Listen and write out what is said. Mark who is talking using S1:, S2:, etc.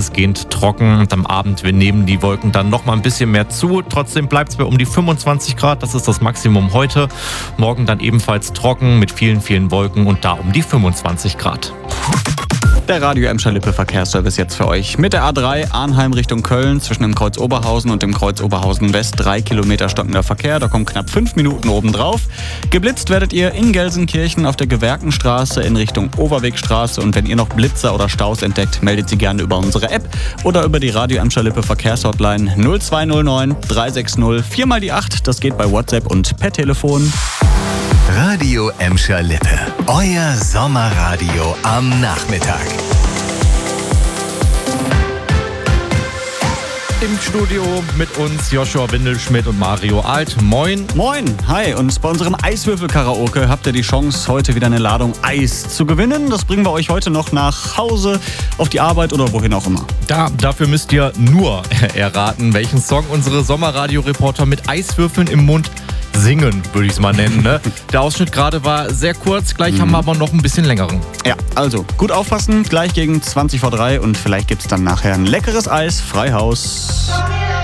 S1: weitestgehend trocken. Und am Abend, wir nehmen die Wolken dann noch mal ein bisschen mehr zu. Trotzdem bleibt es bei um die 25 Grad. Das ist das Maximum heute. Morgen dann ebenfalls trocken mit vielen, vielen Wolken und da um die 25 Grad.
S2: Der Radio Emscher-Lippe Verkehrsservice jetzt für euch. Mit der A3 Arnheim Richtung Köln zwischen dem Kreuz Oberhausen und dem Kreuz Oberhausen West 3 Kilometer stockender Verkehr. Da kommen knapp 5 Minuten obendrauf. Geblitzt werdet ihr in Gelsenkirchen auf der Gewerkenstraße in Richtung Overwegstraße. Und wenn ihr noch Blitzer oder Staus entdeckt, meldet sie gerne über unsere App oder über die Radio Emscher-Lippe Verkehrshotline 0209 360 4 mal die 8. Das geht bei WhatsApp und per Telefon.
S3: Radio Emscher-Lippe. Euer Sommerradio am Nachmittag.
S1: Im Studio mit uns Joshua Windelschmidt und Mario Alt. Moin.
S2: Moin, hi. Und bei unserem Eiswürfel-Karaoke habt ihr die Chance, heute wieder eine Ladung Eis zu gewinnen. Das bringen wir euch heute noch nach Hause, auf die Arbeit oder wohin auch immer.
S1: Dafür müsst ihr nur erraten, welchen Song unsere Sommerradio-Reporter mit Eiswürfeln im Mund singen, würde ich es mal nennen. Ne? Der Ausschnitt gerade war sehr kurz, gleich haben wir aber noch ein bisschen längeren.
S2: Ja, also gut aufpassen, gleich gegen 20 vor 3 und vielleicht gibt es dann nachher ein leckeres Eis, Freihaus.